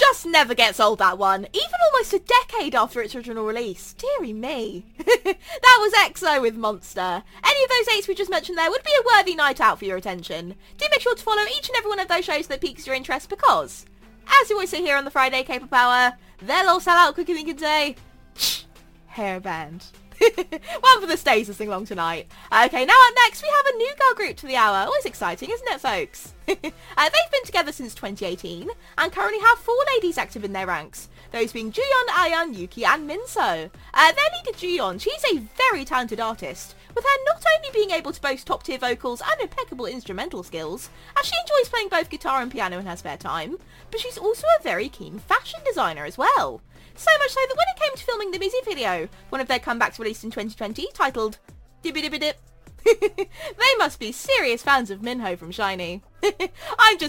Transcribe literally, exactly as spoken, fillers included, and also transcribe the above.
just never gets old, that one, even almost a decade after its original release. Deary me. That was EXO with Monster. Any of those eights we just mentioned there would be a worthy night out for your attention. Do make sure to follow each and every one of those shows that piques your interest because, as we always say here on the Friday K-pop Hour, they'll all sell out quicker than you can say, hairband. One for the stays to sing along tonight. Okay, now up next we have a new girl group to the hour. Always exciting, isn't it, folks? uh, they've been together since twenty eighteen and currently have four ladies active in their ranks. Those being Juyeon, Ayeon, Yuki and Minso. Uh, their leader Juyeon, she's a very talented artist, with her not only being able to boast top tier vocals and impeccable instrumental skills, as she enjoys playing both guitar and piano in her spare time, but she's also a very keen fashion designer as well. So much so that when it came to filming the music video, one of their comebacks released in twenty twenty, titled Dibby Dibby Dip, they must be serious fans of Minho from SHINee. I'm just